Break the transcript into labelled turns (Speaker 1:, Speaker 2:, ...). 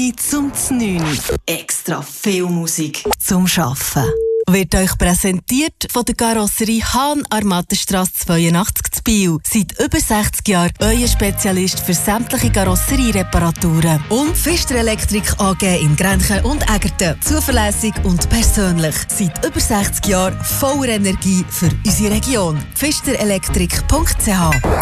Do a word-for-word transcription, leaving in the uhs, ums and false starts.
Speaker 1: Uhr zum neun. Extra viel Musik zum Arbeiten. Wird euch präsentiert von der Karosserie Hahn Armatenstrasse zweiundachtzig zu Biel. Seit über sechzig Jahren euer Spezialist für sämtliche Karosseriereparaturen. Und Pfister Elektrik A G in Grenchen und Egerten. Zuverlässig und persönlich. Seit über sechzig Jahren voller Energie für unsere Region. pfister elektrik punkt c h